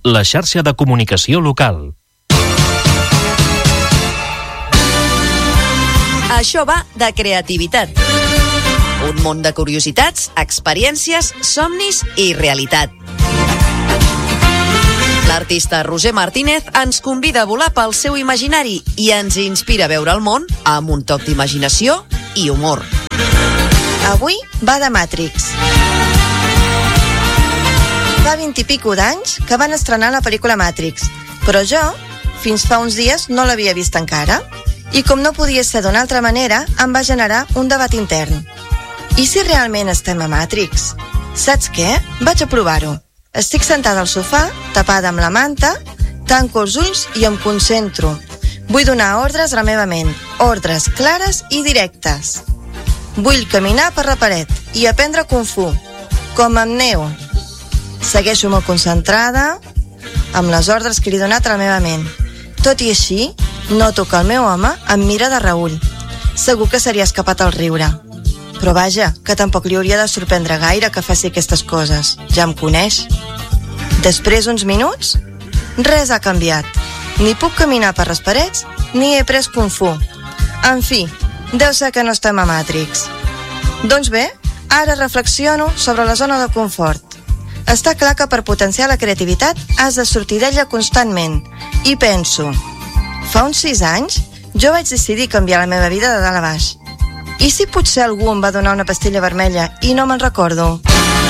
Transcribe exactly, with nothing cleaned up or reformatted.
la xarxa de comunicació local. Això va de creativitat. Un món de curiositats, experiències, somnis i realitat. L'artista Roger Martínez ens convida a volar pel seu imaginari i ens inspira a veure el món amb un toc d'imaginació i humor. Avui va de Matrix. Fa vint i pico d'anys que van estrenar la pel·lícula Matrix, però jo, fins fa uns dies, no l'havia vist encara. I com no podia ser d'una altra manera, em va generar un debat intern. I si realment estem a Matrix? Saps què? Vaig a provar-ho. Estic sentada al sofà, tapada amb la manta, tanco els ulls i em concentro. Vull donar ordres a la meva ment, ordres clares i directes. Vull caminar per la paret i aprendre Kung Fu, com amb Neo. Segueixo molt concentrada amb les ordres que li he donat a la meva ment. Tot i així, noto que el meu home em mira de reüll. Segur que seria escapat al riure. Però vaja, que tampoc li hauria de sorprendre gaire que faci aquestes coses. Ja em coneix. Després d'uns minuts, res ha canviat. Ni puc caminar per les parets, ni he pres Kung Fu. En fi, deu ser que no estem a Matrix. Doncs bé, ara reflexiono sobre la zona de confort. Està clar que per potenciar la creativitat has de sortir d'ella constantment. I penso, fa uns sis anys jo vaig decidir canviar la meva vida de dalt a baix. I si potser algú em va donar una pastilla vermella i no me'n recordo?